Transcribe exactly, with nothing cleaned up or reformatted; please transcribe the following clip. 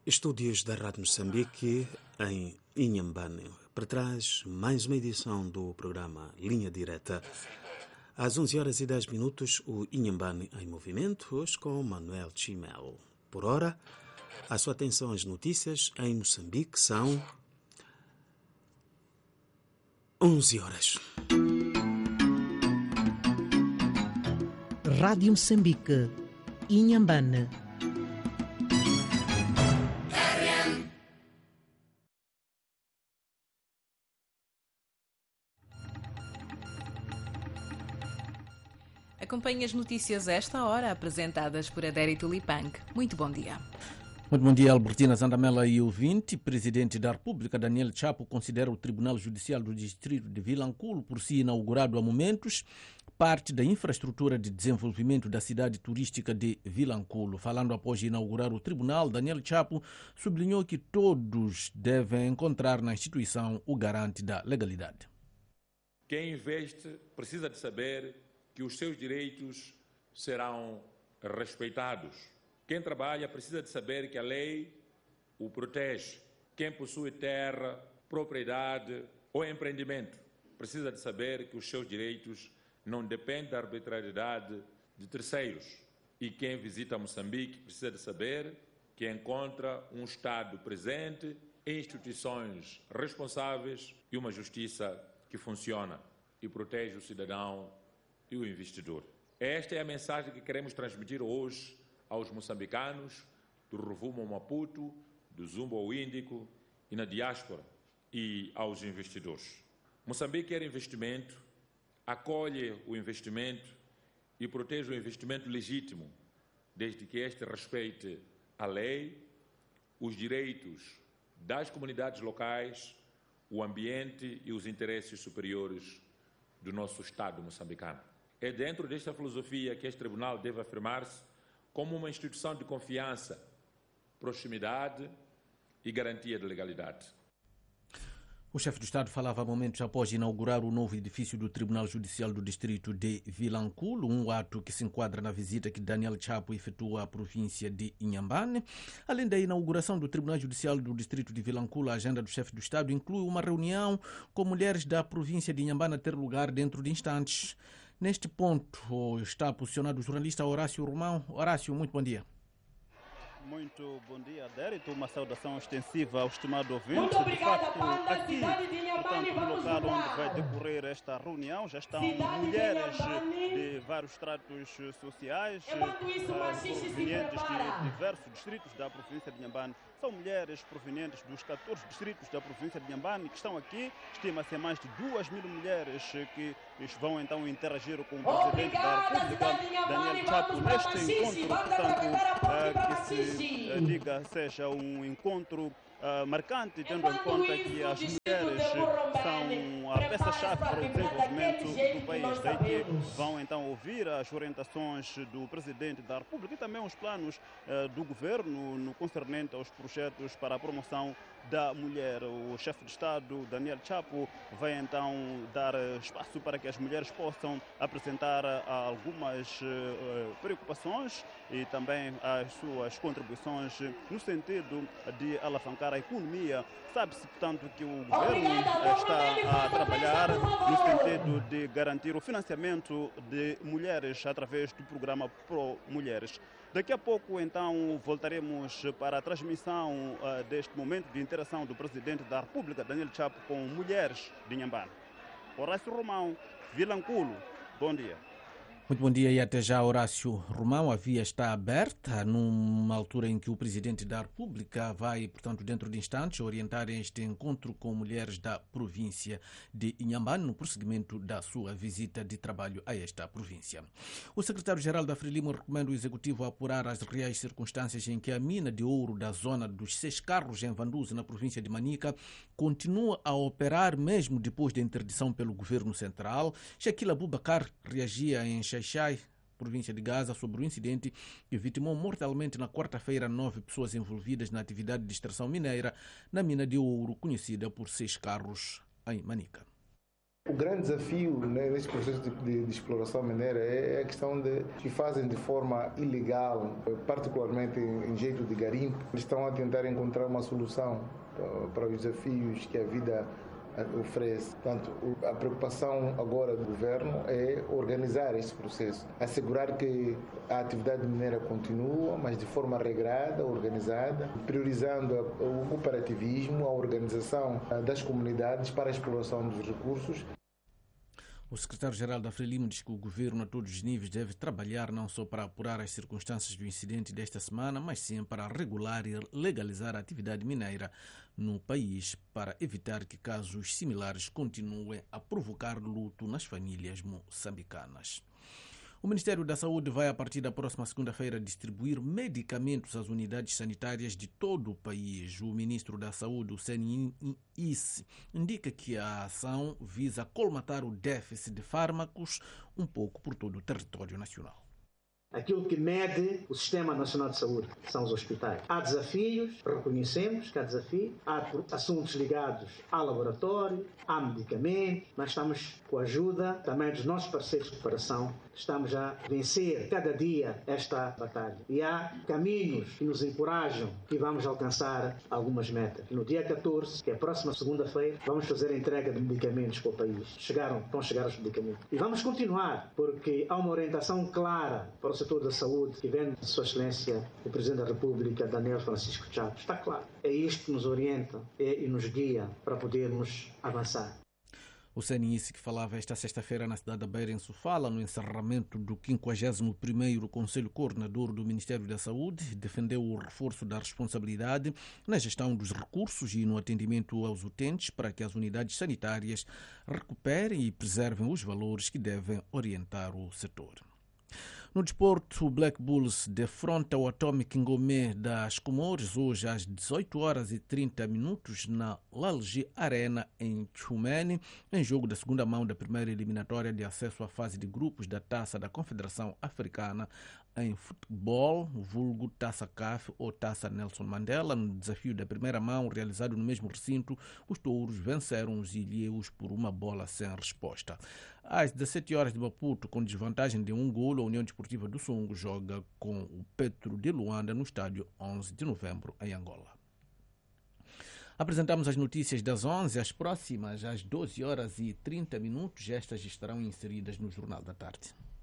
Estúdios da Rádio Moçambique em Inhambane. Para trás, mais uma edição do programa Linha Direta. Às onze horas e dez minutos, o Inhambane em movimento, hoje com Manuel Chimel. Por hora, a sua atenção às notícias em Moçambique são onze horas. Rádio Moçambique, Inhambane. Acompanhe as notícias a esta hora, apresentadas por Adérito Lipang. Muito bom dia. Muito bom dia, Albertina Zandamela e ouvinte. Presidente da República, Daniel Chapo, considera o Tribunal Judicial do Distrito de Vilanculo, por si inaugurado há momentos, parte da infraestrutura de desenvolvimento da cidade turística de Vilanculo. Falando após inaugurar o tribunal, Daniel Chapo sublinhou que todos devem encontrar na instituição o garante da legalidade. Quem investe precisa de saber que os seus direitos serão respeitados. Quem trabalha precisa de saber que a lei o protege. Quem possui terra, propriedade ou empreendimento precisa de saber que os seus direitos não dependem da arbitrariedade de terceiros. E quem visita Moçambique precisa de saber que encontra um Estado presente, instituições responsáveis e uma justiça que funciona e protege o cidadão e o investidor. Esta é a mensagem que queremos transmitir hoje aos moçambicanos do Ruvumo ao Maputo, do Zumbo ao Índico e na diáspora, e aos investidores. Moçambique quer investimento, acolhe o investimento e protege o investimento legítimo, desde que este respeite a lei, os direitos das comunidades locais, o ambiente e os interesses superiores do nosso Estado moçambicano. É dentro desta filosofia que este tribunal deve afirmar-se como uma instituição de confiança, proximidade e garantia de legalidade. O chefe do Estado falava há momentos após inaugurar o novo edifício do Tribunal Judicial do Distrito de Vilanculo, um ato que se enquadra na visita que Daniel Chapo efetua à província de Inhambane. Além da inauguração do Tribunal Judicial do Distrito de Vilanculo, a agenda do chefe do Estado inclui uma reunião com mulheres da província de Inhambane a ter lugar dentro de instantes. Neste ponto está posicionado o jornalista Horácio Romão. Horácio, muito bom dia. Muito bom dia, Adérito. Uma saudação extensiva ao estimado ouvinte. Muito obrigada, de facto, banda, aqui, cidade de Inhambane, portanto, no vamos local juntar. onde vai decorrer esta reunião, já estão Cidade de mulheres Inhambane. de vários estratos sociais, Enquanto isso, o eh, Machixe se provenientes prepara. de diversos distritos da província de Inhambane. São mulheres provenientes dos catorze distritos da província de Inhambane que estão aqui. Estima-se mais de duas mil mulheres que vão então interagir com o Presidente da Obrigada, República, cidade de Inhambane. Daniel Chapo, Vamos para neste Machixe. encontro, Vamos preparar a portanto, ponte para eh, que se Machixe. eh, diga seja um encontro uh, marcante, tendo em Enquanto conta isso, que o as distrito mulheres de Morrombene são a prepara-se peça-chave para para o ficar desenvolvimento daquele jeito do que país. nós Daí que sabemos. vão então ouvir as orientações do Presidente da República e também os planos uh, do Governo no concernente aos projetos para a promoção da mulher. O chefe de Estado, Daniel Chapo, vai então dar espaço para que as mulheres possam apresentar uh, algumas uh, preocupações e também as suas contribuições no sentido de alavancar a economia. Sabe-se, portanto, que o governo está a trabalhar no sentido de garantir o financiamento de mulheres através do programa Pro Mulheres. Daqui a pouco, então, voltaremos para a transmissão uh, deste momento de interação do Presidente da República, Daniel Chapo, com mulheres de Inhambane. Horácio Romão, Vilanculo, bom dia. Muito bom dia e até já, Horácio Romão. A via está aberta numa altura em que o Presidente da República vai, portanto, dentro de instantes, orientar este encontro com mulheres da província de Inhambane no prosseguimento da sua visita de trabalho a esta província. O secretário-geral da Frelimo recomenda o Executivo a apurar as reais circunstâncias em que a mina de ouro da zona dos Seis Carros, em Vanduze, na província de Manica, continua a operar mesmo depois da interdição pelo Governo Central. Shaquille Abubakar reagia em Xai-Xai, província de Gaza, sobre o incidente que vitimou mortalmente na quarta-feira nove pessoas envolvidas na atividade de extração mineira na mina de ouro conhecida por Seis Carros, em Manica. O grande desafio, né, neste processo de, de, de exploração mineira é a questão de que fazem de forma ilegal, particularmente em, em jeito de garimpo. Eles estão a tentar encontrar uma solução para, para os desafios que a vida oferece. Portanto, a preocupação agora do governo é organizar este processo, assegurar que a atividade mineira continua, mas de forma regrada, organizada, priorizando o cooperativismo, a organização das comunidades para a exploração dos recursos. O secretário-geral da Frelimo diz que o governo a todos os níveis deve trabalhar não só para apurar as circunstâncias do incidente desta semana, mas sim para regular e legalizar a atividade mineira no país, para evitar que casos similares continuem a provocar luto nas famílias moçambicanas. O Ministério da Saúde vai, a partir da próxima segunda-feira, distribuir medicamentos às unidades sanitárias de todo o país. O ministro da Saúde, o Seni Isse, indica que a ação visa colmatar o déficit de fármacos um pouco por todo o território nacional. Aquilo que mede o Sistema Nacional de Saúde são os hospitais. Há desafios, reconhecemos que há desafios, há assuntos ligados ao laboratório, há medicamentos, mas estamos com a ajuda também dos nossos parceiros de cooperação, estamos a vencer cada dia esta batalha. E há caminhos que nos encorajam que vamos alcançar algumas metas. No dia catorze, que é a próxima segunda-feira, vamos fazer a entrega de medicamentos para o país. Chegaram, vão chegar os medicamentos. E vamos continuar, porque há uma orientação clara para o setor da saúde que vem de Sua Excelência, o Presidente da República, Daniel Francisco Chapo. Está claro. É isto que nos orienta e nos guia para podermos avançar. O C N I S, que falava esta sexta-feira na cidade da Beira, em Sofala, no encerramento do quinquagésimo primeiro Conselho Coordenador do Ministério da Saúde, defendeu o reforço da responsabilidade na gestão dos recursos e no atendimento aos utentes para que as unidades sanitárias recuperem e preservem os valores que devem orientar o setor. No desporto, o Black Bulls defronta o Atomic Ngomé das Comores hoje às dezoito horas e trinta minutos na Lalji Arena em Tchumene, em jogo da segunda mão da primeira eliminatória de acesso à fase de grupos da Taça da Confederação Africana em futebol, vulgo Taça C A F ou Taça Nelson Mandela. No desafio da primeira mão, realizado no mesmo recinto, os touros venceram os ilhéus por uma bola sem resposta. Às dezessete horas de Maputo, com desvantagem de um golo, a União Desportiva do Songo joga com o Petro de Luanda no estádio onze de novembro, em Angola. Apresentamos as notícias das onze, as próximas às doze horas e trinta minutos. Estas estarão inseridas no Jornal da Tarde.